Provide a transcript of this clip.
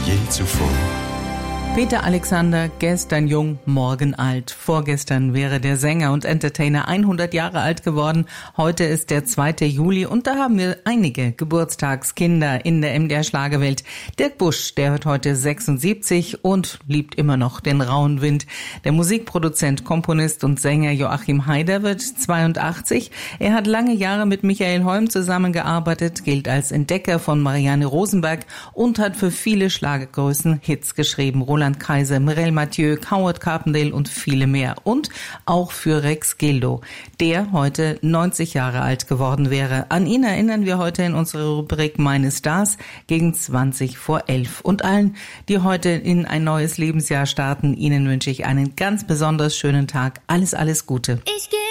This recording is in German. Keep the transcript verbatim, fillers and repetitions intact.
je zuvor. Peter Alexander, gestern jung, morgen alt. Vorgestern wäre der Sänger und Entertainer hundert Jahre alt geworden. Heute ist der zweite Juli und da haben wir einige Geburtstagskinder in der M D R Schlagerwelt. Dirk Busch, der wird heute sechsundsiebzig und liebt immer noch den rauen Wind. Der Musikproduzent, Komponist und Sänger Joachim Heider wird zweiundachtzig. Er hat lange Jahre mit Michael Holm zusammengearbeitet, gilt als Entdecker von Marianne Rosenberg und hat für viele Schlagergrößen Hits geschrieben. Roland Kaiser, Mireille Mathieu, Howard Carpendale und viele mehr. Und auch für Rex Gildo, der heute neunzig Jahre alt geworden wäre. An ihn erinnern wir heute in unserer Rubrik Meine Stars gegen zwanzig vor elf. Und allen, die heute in ein neues Lebensjahr starten, ihnen wünsche ich einen ganz besonders schönen Tag. Alles, alles Gute. Ich geh